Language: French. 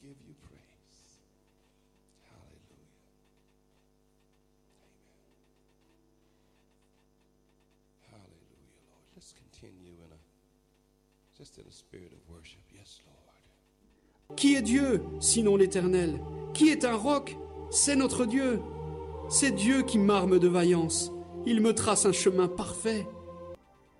give you praise. Hallelujah. Amen. Hallelujah, Lord. Let's continue just in a spirit of worship. Yes, Lord. Qui est Dieu, sinon l'Éternel? Qui est un roc? C'est notre Dieu. C'est Dieu qui m'arme de vaillance. Il me trace un chemin parfait.